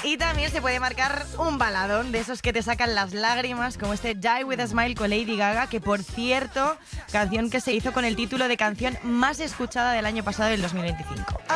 Y también se puede marcar un baladón de esos que te sacan las lágrimas, como este Die With A Smile con Lady Gaga, que por cierto, canción que se hizo con el título de canción más escuchada del año pasado, del 2025.